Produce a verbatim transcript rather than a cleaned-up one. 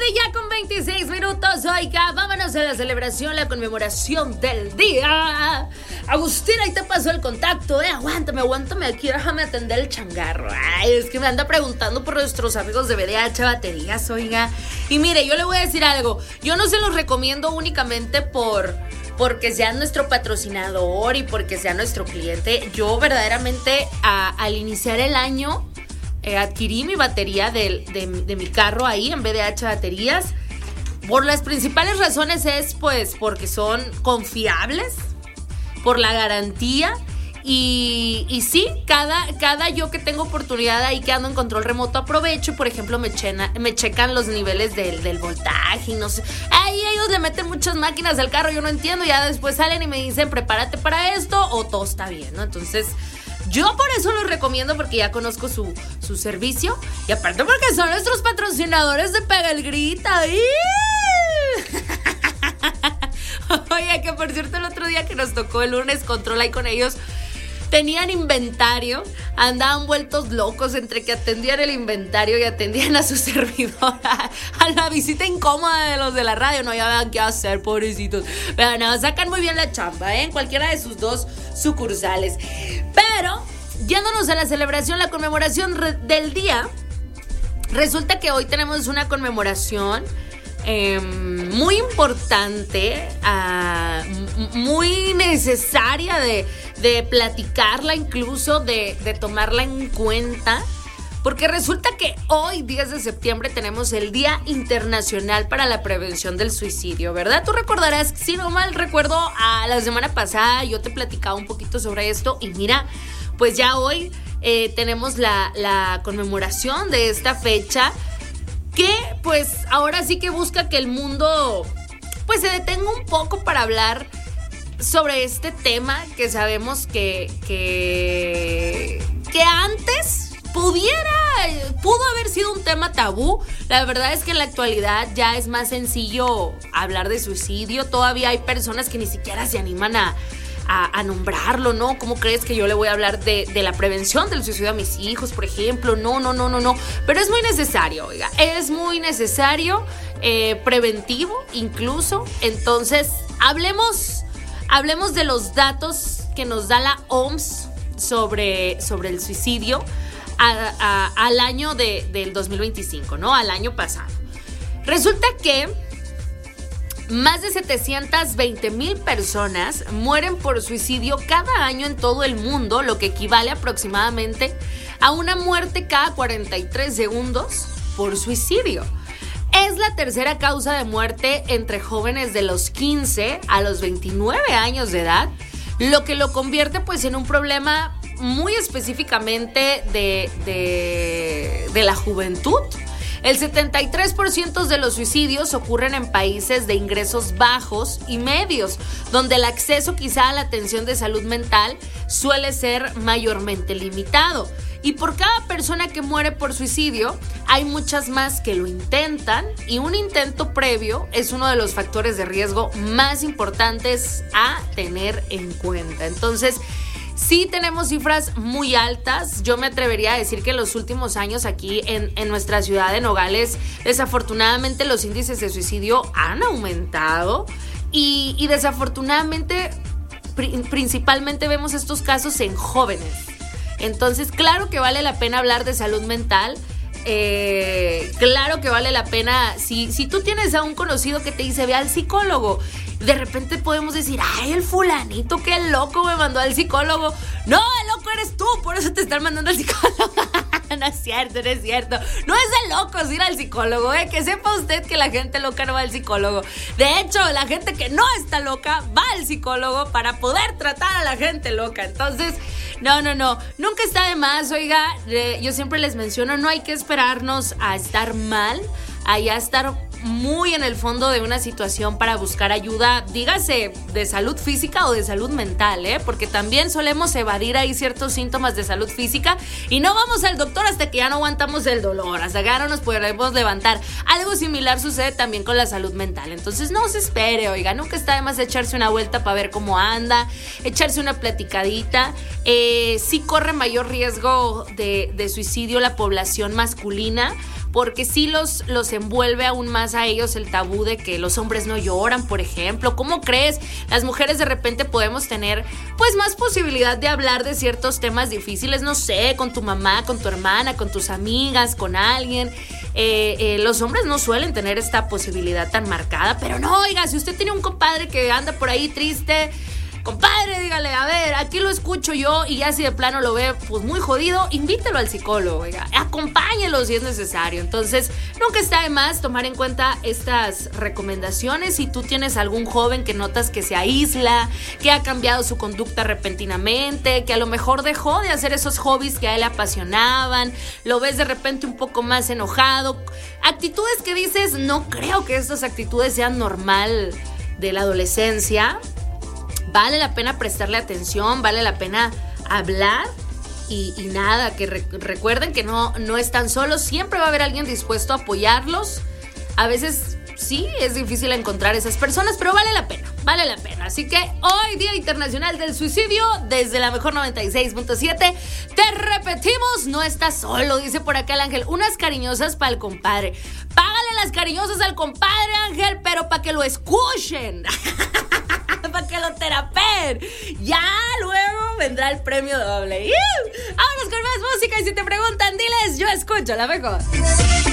ya con veintiséis minutos, oiga, vámonos a la celebración, la conmemoración del día. Agustín, ahí te pasó el contacto, eh, aguántame, aguántame aquí, déjame atender el changarro. Ay, es que me anda preguntando por nuestros amigos de B D H Baterías, oiga. Y mire, yo le voy a decir algo, yo no se los recomiendo únicamente por... porque sea nuestro patrocinador y porque sea nuestro cliente. Yo verdaderamente a, al iniciar el año eh, adquirí mi batería de, de, de mi carro ahí en B D H Baterías. Por las principales razones es pues porque son confiables, por la garantía. Y, y sí, cada, cada yo que tengo oportunidad ahí que ando en control remoto aprovecho y por ejemplo me, chena, me checan los niveles del, del voltaje y no sé. Ahí ellos le meten muchas máquinas al carro, yo no entiendo, ya después salen y me dicen prepárate para esto o todo está bien, ¿no? Entonces yo por eso los recomiendo porque ya conozco su, su servicio y aparte porque son nuestros patrocinadores de Pega el Grita. Oye, que por cierto el otro día que nos tocó el lunes control ahí con ellos, tenían inventario, andaban vueltos locos entre que atendían el inventario y atendían a su servidora, a la visita incómoda de los de la radio. No, ya vean qué hacer, pobrecitos. Pero no, sacan muy bien la chamba, ¿eh? En cualquiera de sus dos sucursales. Pero, yéndonos a la celebración, la conmemoración re- del día, resulta que hoy tenemos una conmemoración Eh, muy importante, uh, m- muy necesaria de, de platicarla, incluso de, de tomarla en cuenta, porque resulta que hoy, diez de septiembre, tenemos el Día Internacional para la Prevención del Suicidio, ¿verdad? Tú recordarás, si no mal recuerdo, a la semana pasada yo te platicaba un poquito sobre esto y mira, pues ya hoy eh, tenemos la, la conmemoración de esta fecha, que pues ahora sí que busca que el mundo pues se detenga un poco para hablar sobre este tema que sabemos que, que, que antes pudiera, pudo haber sido un tema tabú. La verdad es que en la actualidad ya es más sencillo hablar de suicidio. Todavía hay personas que ni siquiera se animan a A, a nombrarlo, ¿no? ¿Cómo crees que yo le voy a hablar de, de la prevención del suicidio a mis hijos, por ejemplo? No, no, no, no, no. Pero es muy necesario, oiga. Es muy necesario, eh, preventivo incluso. Entonces, hablemos, hablemos de los datos que nos da la O M S sobre, sobre el suicidio a, a, al año de, del dos mil veinticinco, ¿no? Al año pasado. Resulta que más de setecientas veinte mil personas mueren por suicidio cada año en todo el mundo, lo que equivale aproximadamente a una muerte cada cuarenta y tres segundos por suicidio. Es la tercera causa de muerte entre jóvenes de los quince a los veintinueve años de edad, lo que lo convierte pues en un problema muy específicamente de, de, de la juventud. El setenta y tres por ciento de los suicidios ocurren en países de ingresos bajos y medios, donde el acceso quizá a la atención de salud mental suele ser mayormente limitado. Y por cada persona que muere por suicidio, hay muchas más que lo intentan, y un intento previo es uno de los factores de riesgo más importantes a tener en cuenta. Entonces, sí tenemos cifras muy altas. Yo me atrevería a decir que en los últimos años aquí en, en nuestra ciudad de Nogales, desafortunadamente los índices de suicidio han aumentado y, y desafortunadamente pri- principalmente vemos estos casos en jóvenes. Entonces, claro que vale la pena hablar de salud mental. Eh, claro que vale la pena. Si, si tú tienes a un conocido que te dice ve al psicólogo, de repente podemos decir, ay, el fulanito, qué loco me mandó al psicólogo. No, el loco eres tú, por eso te están mandando al psicólogo. No es cierto, no es cierto. No es de locos ir al psicólogo, ¿eh? Que sepa usted que la gente loca no va al psicólogo. De hecho, la gente que no está loca va al psicólogo para poder tratar a la gente loca. Entonces, no, no, no. Nunca está de más, oiga. Eh, yo siempre les menciono, no hay que esperarnos a estar mal, a ya estar muy en el fondo de una situación para buscar ayuda, dígase de salud física o de salud mental, ¿eh? Porque también solemos evadir ahí ciertos síntomas de salud física y no vamos al doctor hasta que ya no aguantamos el dolor, hasta que ya no nos podemos levantar. Algo similar sucede también con la salud mental. Entonces no se espere, oiga, nunca está de más echarse una vuelta para ver cómo anda, echarse una platicadita. Eh, sí corre mayor riesgo de, de suicidio la población masculina, porque sí los, los envuelve aún más a ellos el tabú de que los hombres no lloran, por ejemplo. ¿Cómo crees? Las mujeres de repente podemos tener pues más posibilidad de hablar de ciertos temas difíciles, no sé, con tu mamá, con tu hermana, con tus amigas, con alguien. Eh, eh, los hombres no suelen tener esta posibilidad tan marcada, pero no, oiga, si usted tiene un compadre que anda por ahí triste, compadre, dígale, a ver, aquí lo escucho yo, y ya si de plano lo ve pues muy jodido, invítelo al psicólogo, oiga, acompáñelo si es necesario. Entonces, nunca está de más tomar en cuenta estas recomendaciones. Si tú tienes algún joven que notas que se aísla, que ha cambiado su conducta repentinamente, que a lo mejor dejó de hacer esos hobbies que a él le apasionaban, lo ves de repente un poco más enojado, actitudes que dices, no creo que estas actitudes sean normal de la adolescencia. Vale la pena prestarle atención, vale la pena hablar y, y nada, que re- recuerden que no, no están solos, siempre va a haber alguien dispuesto a apoyarlos. A veces sí es difícil encontrar esas personas, pero vale la pena, vale la pena. Así que hoy, Día Internacional del Suicidio, desde la mejor noventa y seis punto siete, te repetimos, no estás solo, dice por acá el Ángel. Unas cariñosas para el compadre. Págale las cariñosas al compadre, Ángel, pero para que lo escuchen. Para que lo terapeen. Ya luego vendrá el premio doble. ¡Vámonos con más música! Y si te preguntan, diles, yo escucho la mejor.